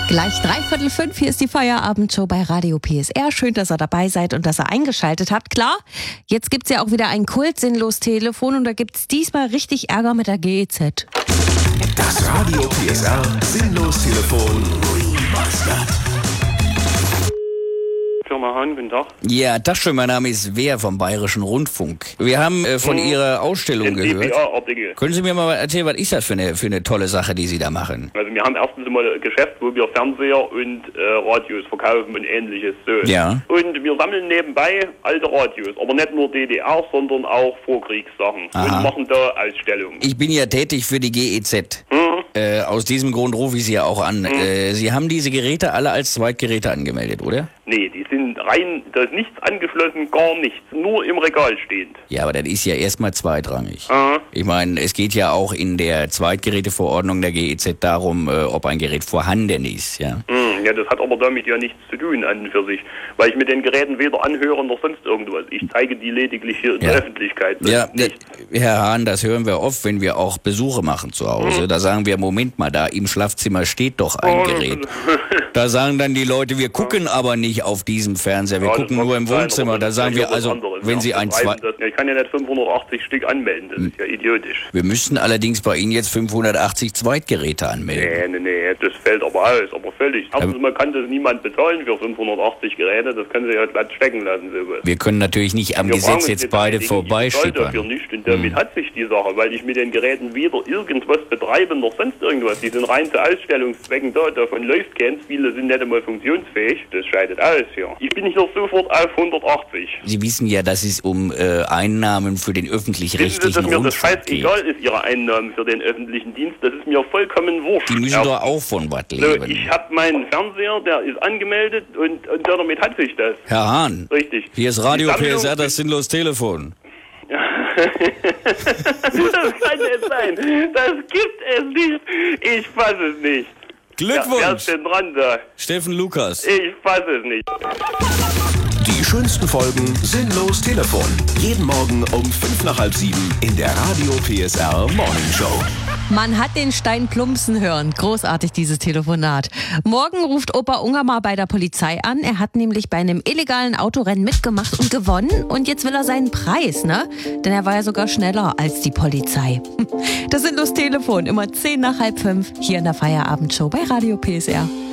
Gleich 3:45, hier ist die Feierabendshow bei Radio PSR. Schön, dass ihr dabei seid und dass ihr eingeschaltet habt. Klar, jetzt gibt's ja auch wieder ein Kult-Sinnlos-Telefon und da gibt's diesmal richtig Ärger mit der GEZ. Das Radio PSR Sinnlos-Telefon Remastered. Firma Hahn, guten Tag. Ja, das schön, mein Name ist Wehr vom Bayerischen Rundfunk. Wir haben von Ihrer Ausstellung gehört. DPA-Artikel. Können Sie mir mal erzählen, was ist das für eine tolle Sache, die Sie da machen? Also wir haben erstens mal ein Geschäft, wo wir Fernseher und Radios verkaufen und ähnliches. So. Ja. Und wir sammeln nebenbei alte Radios, aber nicht nur DDR, sondern auch Vorkriegssachen. Aha. Und machen da Ausstellungen. Ich bin ja tätig für die GEZ. Aus diesem Grund rufe ich Sie ja auch an. Sie haben diese Geräte alle als Zweitgeräte angemeldet, oder? Nee, die sind rein, da ist nichts angeschlossen, gar nichts, nur im Regal stehend. Ja, aber das ist ja erstmal zweitrangig. Aha. Ich meine, es geht ja auch in der Zweitgeräteverordnung der GEZ darum, ob ein Gerät vorhanden ist, ja. Ja, das hat aber damit ja nichts zu tun an und für sich, weil ich mit den Geräten weder anhöre noch sonst irgendwas. Ich zeige die lediglich hier in der Öffentlichkeit. Ja, Herr Hahn, das hören wir oft, wenn wir auch Besuche machen zu Hause. Da sagen wir, Moment mal, da im Schlafzimmer steht doch ein Gerät. Da sagen dann die Leute, wir gucken aber nicht auf diesem Fernseher, wir gucken nur im Wohnzimmer. Da sagen wir also, wenn Sie ein ich kann ja nicht 580 Stück anmelden, das ist ja idiotisch. Wir müssten allerdings bei Ihnen jetzt 580 Zweitgeräte anmelden. Nee, das fällt aber aus, aber völlig. Erstens mal kann das niemand bezahlen für 580 Geräte, das können Sie ja glatt stecken lassen. Sowas. Wir können natürlich nicht am Gesetz jetzt beide vorbeischippern. Dafür nicht und damit hat sich die Sache, weil ich mit den Geräten weder irgendwas betreibe noch sonst irgendwas. Die sind rein zu Ausstellungszwecken da, davon läuft keins, viele sind nicht einmal funktionsfähig, das scheidet aus, ja. Ich bin hier sofort auf 180. Sie wissen ja, dass es um Einnahmen für den öffentlich-rechtlichen Rundfunk Rundfunk geht. Dass mir das scheißegal ist, Ihre Einnahmen für den öffentlichen Dienst, das ist mir vollkommen wurscht. Die müssen doch auch von was leben. So, ich habe meinen Fernseher, der ist angemeldet und damit hat sich das. Herr Hahn, Richtig. hier ist Radio PSR, das sinnlos Telefon. Das kann es sein. Das gibt es nicht. Ich fasse es nicht. Glückwunsch! Ja, wer ist denn dran da? Steffen Lukas. Ich fasse es nicht. Die schönsten Folgen Sinnlos Telefon. Jeden Morgen um 6:55 in der Radio PSR Morning Show. Man hat den Stein plumpsen hören. Großartig, dieses Telefonat. Morgen ruft Opa Unger mal bei der Polizei an. Er hat nämlich bei einem illegalen Autorennen mitgemacht und gewonnen. Und jetzt will er seinen Preis, ne? Denn er war ja sogar schneller als die Polizei. Das Sinnlos Telefon, immer 5:10 hier in der Feierabendshow bei Radio PSR.